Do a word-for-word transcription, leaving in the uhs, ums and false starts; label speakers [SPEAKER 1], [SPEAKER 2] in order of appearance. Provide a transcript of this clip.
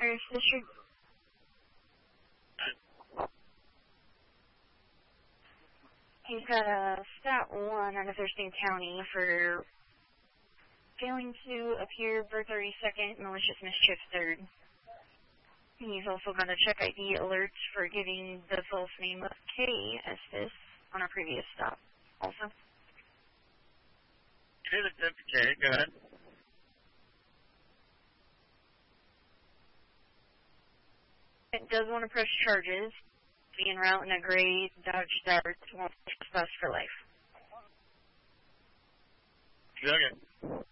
[SPEAKER 1] First District. He's got a stat one out of Thurston County for failing to appear burglary second, malicious mischief third. He's also got a check I D alert for giving the false name of Kay Estes on a previous stop also.
[SPEAKER 2] Okay, that's M P K, go ahead.
[SPEAKER 1] It does want to press charges. Be en route in a gray Dodge Dart, wants to bus for life.
[SPEAKER 2] Okay.